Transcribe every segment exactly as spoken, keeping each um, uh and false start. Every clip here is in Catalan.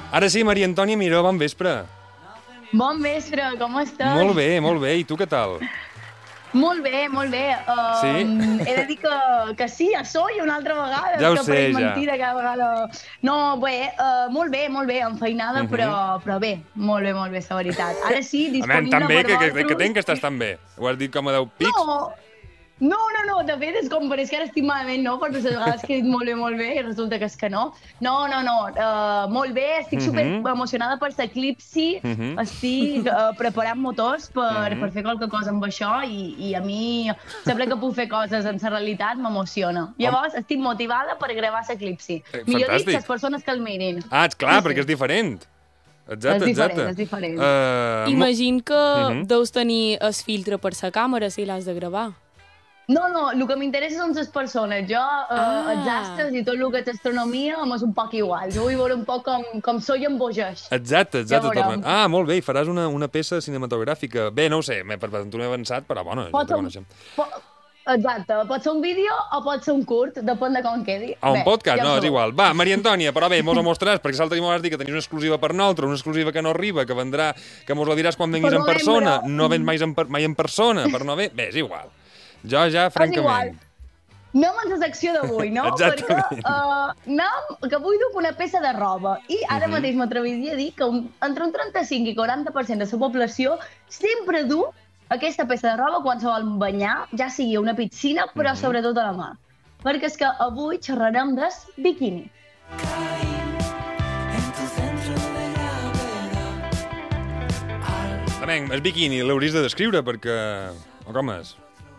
Ara sí, Maria Antònia Miró, bon vespre. Bon vespre, com estàs? Molt bé, molt bé. I tu què tal? Molt bé, molt bé. Uh, Sí? He de dir que, que sí, a soy una altra vegada. Ja ho que sé, pareix ja. mentida cada vegada. No, bé, uh, molt bé, molt bé, enfeinada, uh -huh. però, però bé, molt bé, molt bé, la veritat. Ara sí, disponible tan bé, per que, que, vosaltres. que tenc que estàs tan bé. Ho has dit com a deu pics? No, no, no, no, de fet és com, però és que ara estic malament, no? Perquè les vegades que he dit molt bé, molt bé, i resulta que és que no. No, no, no, uh, molt bé, estic Mhm. super emocionada per l'eclipsi, Mhm. estic uh, preparant motors per, Mhm. per fer qualque cosa amb això i, i a mi, sempre que puc fer coses en la realitat, m'emociona. Llavors, estic motivada per gravar l'eclipsi. Eh, Millor dit, fantàstic. les persones que el mirin. Ah, és clar, Sí, perquè sí. és diferent. Exacte, És diferent, exacte. és diferent. Uh, Imagino que Mhm. deus tenir el filtre per la càmera si l'has de gravar. No, no, el que m'interessa són les persones. Jo, eh, Ah. els astres i tot el que és astronomia, m'és un poc igual. Jo vull veure un poc com, com soy en Bogeix. Exacte, exacte. Ja veurem. Tornen. Ah, molt bé, i faràs una, una peça cinematogràfica. Bé, no ho sé, m'he- per tu m'he avançat, però bueno, ja Pot te ser, un, coneixem. po, exacte, pot ser un vídeo o pot ser un curt, depèn de com quedi. A un Bé, podcast? ja ho No, és sabeu. igual. Va, Maria Antònia, però bé, mos ho mostraràs, perquè l'altre dia m'ho vas dir que tenies una exclusiva per nosaltres, una exclusiva que no arriba, que vendrà, que mos la diràs quan venguis Per en persona. novembre. No vens mai en, per- mai en persona, per no bé. Bé, és igual. Jo ja, És igual. francament... Anem a la secció d'avui, no? Exactament. Perquè uh, anem, que avui duc una peça de roba i ara Mhm. mateix m'atreviria a dir que un, entre un trenta-cinc i quaranta per cent de la població sempre du aquesta peça de roba quan se vol banyar, ja sigui a una piscina, però Mhm. sobretot a la mà. Perquè és que avui xerrarem del biquini. També, el biquini l'hauries de descriure, perquè... O com és?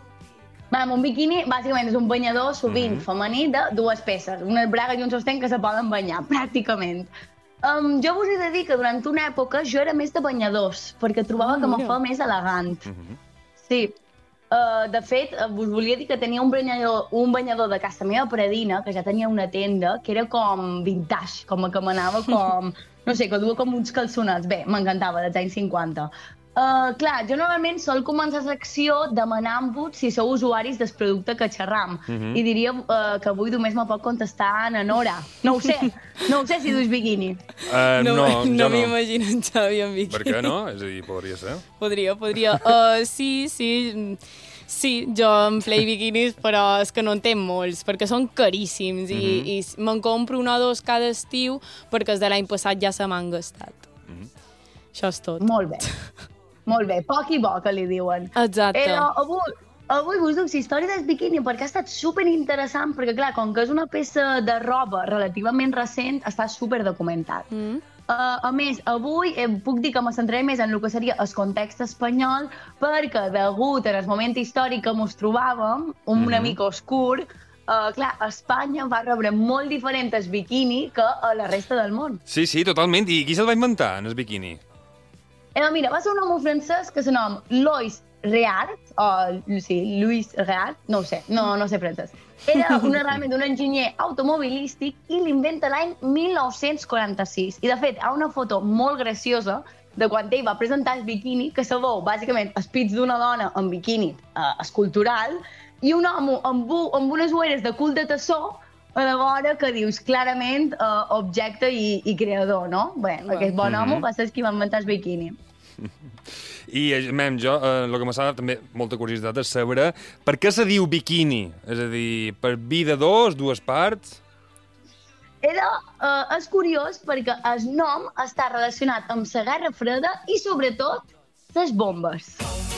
Bé, un biquini bàsicament és un banyador sovint Mhm. femení de dues peces, una braga i un sostén que se poden banyar, pràcticament. Um, jo vos he de dir que durant una època jo era més de banyadors, perquè trobava Ah, que me mira. fa més elegant. Mhm. Sí. Uh, de fet, uh, vos volia dir que tenia un banyador, un banyador de casa meva predina, que ja tenia una tenda, que era com vintage, com que m'anava com... No sé, que duia com uns calçonets. Bé, m'encantava, dels anys cinquanta. Uh, clar, jo normalment sol començar la secció demanant-vos si sou usuaris del producte que xerram. Mhm. I diria uh, que avui només me pot contestar na Nora. No ho sé, no ho sé si dus biquini. Uh, no, no jo no no. m'imagino en Xavi en biquini. Per què no? És a dir, podria ser. Podria, podria. Uh, sí, sí, mm, sí, jo em play biquinis, però és que no en tenc molts, perquè són caríssims i, Mhm. i me'n compro un o dos cada estiu perquè els de l'any passat ja se m'han gastat. Mhm. Això és tot. Molt bé. Molt bé, poc i bo, que li diuen. Exacte. Però avui, avui vos duc la història del biquini perquè ha estat super interessant, perquè clar, com que és una peça de roba relativament recent, està super documentat. Mm? Uh, a més, avui eh, puc dir que me centraré més en el que seria el context espanyol, perquè degut en el moment històric que ens trobàvem, una Mhm. mica oscur, uh, clar, Espanya va rebre molt diferent el biquini que a la resta del món. Sí, sí, totalment. I qui se'l va inventar, en el biquini? Eh, mira, va ser un home francès que se nom Lois Reart, o sí, Louis Reart, no ho sé, no, no sé francès. Era una, realment un enginyer automobilístic i l'inventa l'any mil nou-cents quaranta-sis. I, de fet, hi ha una foto molt graciosa de quan ell va presentar el biquini, que se veu, bàsicament, els pits d'una dona en biquini eh, escultural i un home amb, u- amb unes ulleres de cul de tassó a la vora que dius clarament eh, objecte i, i creador, no? Bé, Uau. aquest bon home Mhm. va ser el qui va inventar el biquini. I, eh, mem, jo, eh, el que m'ha donat també molta curiositat és saber per què se diu biquini? És a dir, per vi de dos, dues parts... Era, eh, és curiós perquè el nom està relacionat amb la Guerra Freda i, sobretot, les bombes.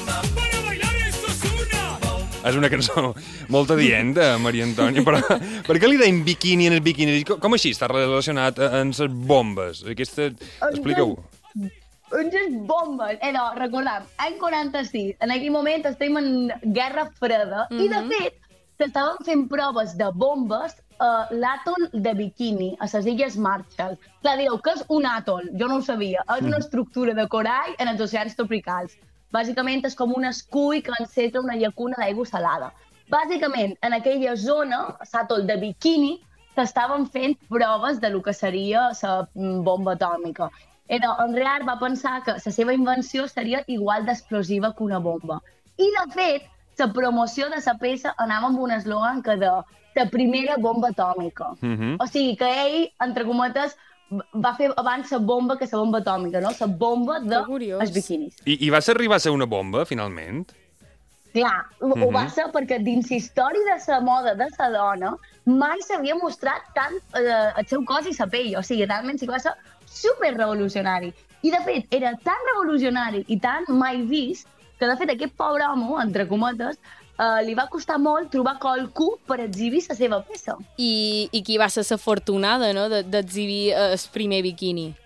És una cançó molt adient, de Maria Antònia, però per què li deim biquini en el biquini? Com, com així està relacionat eh, amb les bombes? Aquesta... Explica-ho. Unes bombes. Eh, no, recordem, any quaranta-sis, en aquell moment estem en Guerra Freda, mm -hmm. i de fet s'estaven fent proves de bombes a l'atol de Bikini, a les illes Marshall. Clar, direu, què és un atol? Jo no ho sabia. És una estructura de corall en els oceans tropicals. Bàsicament és com un escull que encercla una llacuna d'aigua salada. Bàsicament, en aquella zona, l'atol de Bikini, s'estaven fent proves de lo que seria la bomba atòmica. Era, en Reart va pensar que la seva invenció seria igual d'explosiva que una bomba. I, de fet, la promoció de la peça anava amb un eslògan que de la primera bomba atòmica. Mhm. O sigui que ell, entre cometes, va fer abans la bomba que la bomba atòmica, no? La bomba dels biquinis. I, I va ser arribar a ser una bomba, finalment? Clar, ho, uh -huh. ho va ser perquè dins la història de la moda de la dona mai s'havia mostrat tant eh, el seu cos i la pell. O sigui, realment sí que va ser superrevolucionari. I, de fet, era tan revolucionari i tan mai vist que, de fet, aquest pobre home, entre cometes, Uh, li va costar molt trobar qualcú per exhibir la seva peça. I, i qui va ser l'afortunada, no?, d'exhibir el primer biquini?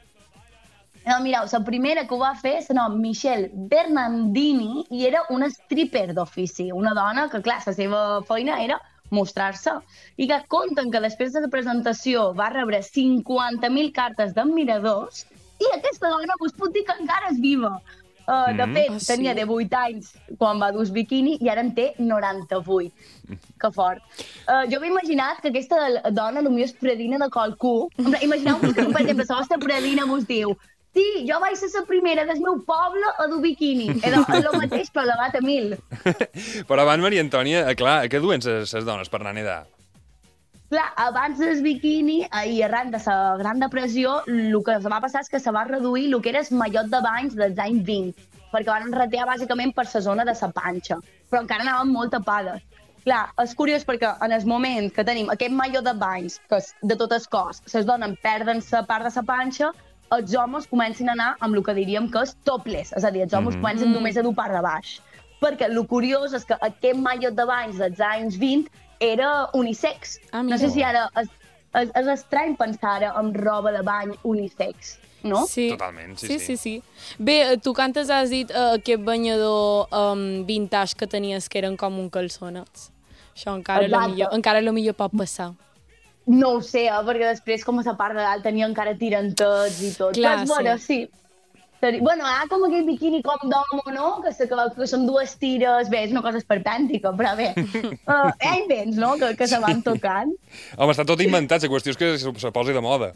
No, mireu, la primera que ho va fer se nom Michelle Bernardini i era una stripper d'ofici, una dona que, clar, la seva feina era mostrar-se. I que conten que després de la presentació va rebre cinquanta mil cartes d'admiradors i aquesta dona us puc dir que encara és viva. Uh, de fet, mm. oh, sí. tenia divuit anys quan va dur el biquini i ara en té noranta-vuit. Que fort. Uh, jo m'he imaginat que aquesta dona potser és predina de qualcú. Imagineu-vos que, per exemple, la vostra predina vos diu sí, jo vaig ser la primera del meu poble a dur biquini. És el mateix, però elevat a mil. Però abans, Maria Antònia, clar, què duen les dones per anar a nedar? Clar, abans del biquini i arran de la Gran Depressió, el que va passar és que se va reduir el que era el mallot de banys dels anys vint, perquè van retear bàsicament per la zona de la panxa, però encara anaven molt tapades. Clar, és curiós perquè en el moment que tenim aquest mallot de banys, que és de tot el cos, les dones perden la part de la panxa, els homes comencen a anar amb el que diríem que és topless, és a dir, els homes mm -hmm. comencen només a dur part de baix. Perquè el curiós és que aquest mallot de banys dels anys vint era unisex. Ah, no sé si ara és, és, és estrany pensar ara en roba de bany unisex, no? Sí. Totalment, sí, sí. sí. sí, sí. Bé, tu que antes has dit uh, aquest banyador um, vintage que tenies que eren com un calçonets. Això encara la millor, encara la millor pot passar. No ho sé, eh, perquè després com a la part de dalt tenia encara tirantets i tot. Clar, Però, bueno, sí. sí. Bueno, ara com aquell biquini com d'homo, no? Que, que, que són dues tires, bé, és una cosa esperpèntica, però bé, uh, hi ha invents, no?, que, que se van tocant. Home, està tot inventat, la qüestió és que se posi de moda.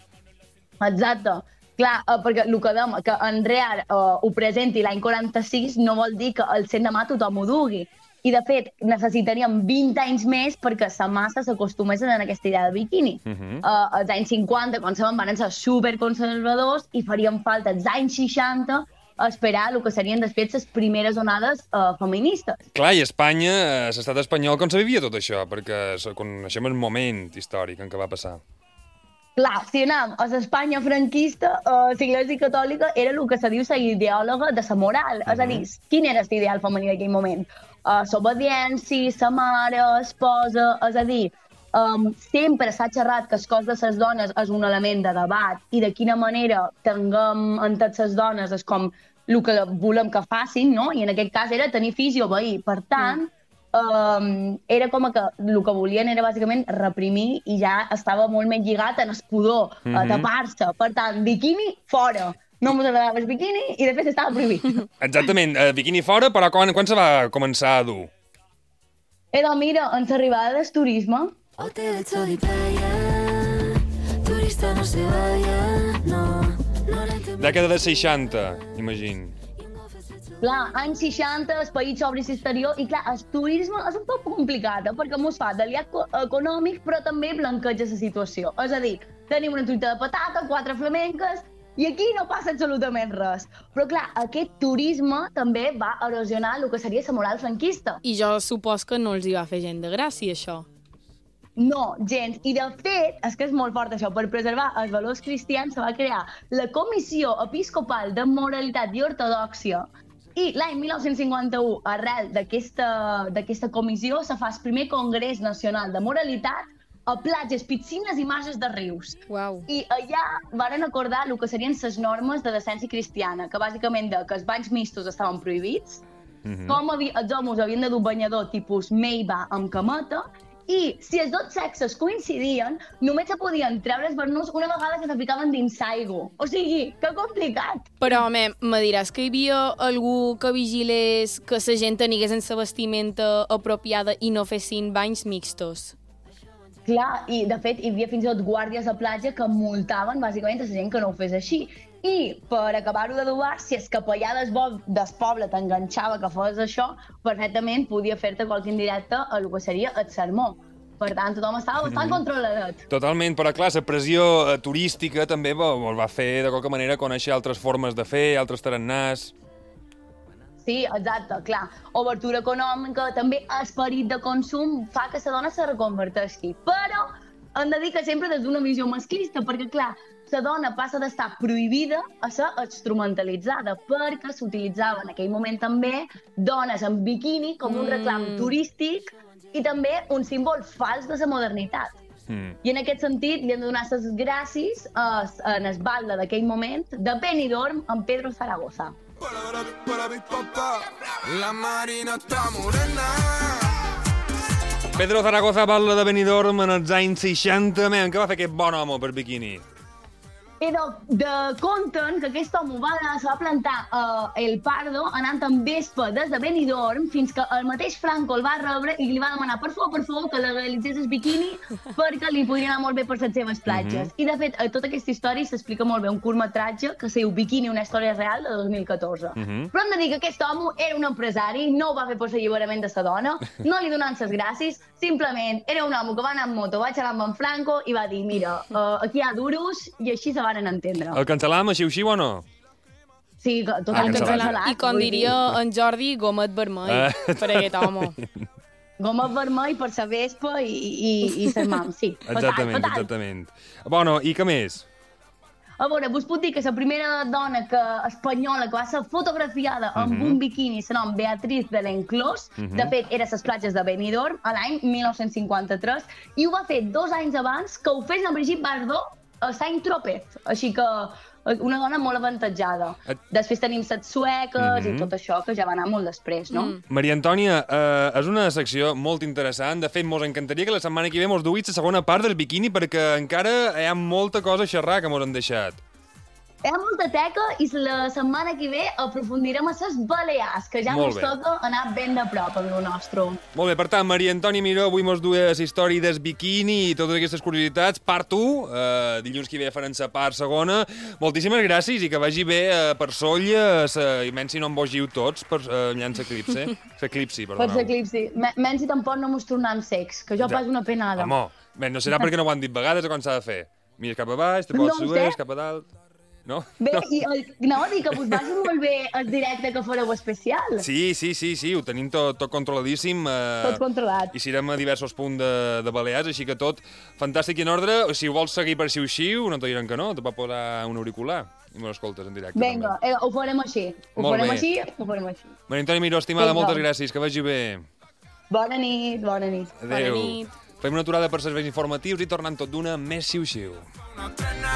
Exacte. Clar, uh, perquè el que dèiem, que en real uh, ho presenti l'any quaranta-sis no vol dir que el cent de mà tothom ho dugui. I, de fet, necessitaríem vint anys més perquè la massa s'acostumés a aquesta idea de biquini. Uh -huh. uh, als anys cinquanta, quan sabem, van ser superconservadors i farien falta als anys seixanta a esperar el que serien després les primeres onades uh, feministes. Clar, i Espanya, l'estat espanyol, com se vivia tot això? Perquè coneixem el moment històric en què va passar. Clar, si anem a l'Espanya franquista, uh, l'Església Catòlica era el que se diu la ideòloga de la moral. Uh -huh. És a dir, quin era l'ideal femení d'aquell moment? Uh, L'obediència, la mare, esposa... És a dir, um, sempre s'ha xerrat que el cos de les dones és un element de debat i de quina manera tinguem entre les dones és com el que volem que facin, no? I en aquest cas era tenir fills i obeir. Per tant, mm. Um, era com que el que volien era bàsicament reprimir i ja estava molt més lligat en el pudor, mm -hmm. a tapar-se. Per tant, biquini fora. No ens agradava el biquini i després estava prohibit. Exactament, uh, biquini fora, però quan, quan se va començar a dur? Era, mira, en l'arribada del turisme. Hotel, sol y playa, turista no se vaya, no, no dècada dels seixanta, imagino. Clar, anys seixanta, el país s'obre l'exterior i, clar, el turisme és un poc complicat, eh? Perquè mos fa d'aliat econòmic, però també blanqueja la situació. És a dir, tenim una truita de patata, quatre flamenques, i aquí no passa absolutament res. Però, clar, aquest turisme també va erosionar el que seria la moral franquista. I jo supos que no els hi va fer gent de gràcia, això. No, gens. I, de fet, és que és molt fort això, per preservar els valors cristians se va crear la Comissió Episcopal de Moralitat i Ortodòxia. I l'any mil nou-cents cinquanta-u, arrel d'aquesta comissió, se fa el primer Congrés Nacional de Moralitat a platges, piscines i marges de rius. Wow. I allà varen acordar el que serien les normes de decència cristiana, que bàsicament de que els banys mistos estaven prohibits, mm -hmm. com havia, els homes havien de dur banyador tipus meiba amb cameta, i si els dos sexes coincidien, només se podien treure els barnús una vegada que se ficaven dins aigua. O sigui, que complicat! Però, home, me diràs que hi havia algú que vigilés que la gent anigués en la vestimenta apropiada i no fessin banys mixtos? Clar, i de fet hi havia fins i tot guàrdies de platja que multaven bàsicament a la gent que no ho fes així. I per acabar-ho d'adobar, si el capellà del, del poble t'enganxava que fos això, perfectament podia fer-te qualque indirecte a el que seria el sermó. Per tant, tothom estava bastant controladet. Totalment, però clar, la pressió eh, turística també va, va fer de qualque manera conèixer altres formes de fer, altres tarannàs. Sí, exacte, clar. Obertura econòmica, també esperit de consum fa que la dona se reconverteixi. Però hem de dir que sempre des d'una visió masclista, perquè clar, la dona passa d'estar prohibida a ser instrumentalitzada, perquè s'utilitzava en aquell moment també dones en biquini com un reclam turístic i també un símbol fals de la modernitat. Mm. I en aquest sentit li hem de donar les gràcies a, a el batle d'aquell moment de Benidorm amb Pedro Zaragoza. Pedro Zaragoza, batle de Benidorm en els anys seixanta. Men, què va fer aquest bon home per biquini? I de, de conten que aquest home va, se va plantar uh, el Pardo anant amb vespa des de Benidorm fins que el mateix Franco el va rebre i li va demanar per favor, per favor, que legalitzés el biquini perquè li podria anar molt bé per les seves platges. Mm -hmm. I de fet, a tota aquesta història s'explica molt bé un curtmetratge que se diu Biquini, una història real, de dos mil catorze. Mm -hmm. Però hem de dir que aquest home era un empresari, no ho va fer per l'alliberament de la dona, no li donant les gràcies, simplement era un home que va anar amb moto, va xerrar amb en Franco i va dir, mira, uh, aquí hi ha duros, i així se van entendre. El cancel·lam, xiu-xiu o no? Sí, totalment Ah, cancel·lat. cancel·lat. I com diria en Jordi, gomet vermell Ah. per aquest home. Gomet vermell per la vespa i, i, i les mams, sí. Fatal, Exactament, fatal. exactament. Bueno, i què més? A veure, vos puc dir que la primera dona que, espanyola que va ser fotografiada amb Mhm. un biquini, se nom Beatriz de l'Enclós, Mhm. de fet, era a les platges de Benidorm, a l'any mil nou-cents cinquanta-tres, i ho va fer dos anys abans que ho fes la Brigitte Bardot a Saint-Tropez, així que una dona molt avantatjada. Et... Després tenim set sueques Mhm. i tot això, que ja va anar molt després, no? Mm. Maria Antònia, eh, és una secció molt interessant. De fet, mos encantaria que la setmana que ve mos duïs la segona part del biquini perquè encara hi ha molta cosa a xerrar que mos han deixat. Hi ha molta teca i la setmana que ve aprofundirem a les Balears, que ja Molt ens bé. toca anar ben de prop amb el nostre. Molt bé, per tant, Maria Antònia Miró, avui mos dues històries del biquini i totes aquestes curiositats. Part u, eh, dilluns que ve farem la part segona. Moltíssimes gràcies i que vagi bé eh, per Solla, eh, i menys si no en bogiu tots, per eh, llança eclipse. S'eclipsi, Per perdoneu. l'eclipsi. Me- Menys i tampoc no mos tornem secs, que jo Ja. pas una penada. Home, bé, no serà perquè no ho han dit vegades o com s'ha de fer. Mires cap a baix, te pots No ho subir, sé. cap a dalt... No? Bé, no. i el, anava a dir que vos vagi molt bé el directe que fareu especial. Sí, sí, sí, sí, ho tenim tot, tot controladíssim. Eh, Tot controlat. I serem a diversos punts de, de Balears, així que tot fantàstic i en ordre. Si ho vols seguir per xiu-xiu, no te diran que no, te pot posar un auricular i me l'escoltes en directe. Vinga, eh, ho farem així. Ho Molt farem bé. així, ho farem així. Maria Antònia Miró, estimada, Vinga. moltes gràcies, que vagi bé. Bona nit, bona nit. Adéu. Bona nit. Fem una aturada per serveis informatius i tornem tot d'una més xiu-xiu. Una trena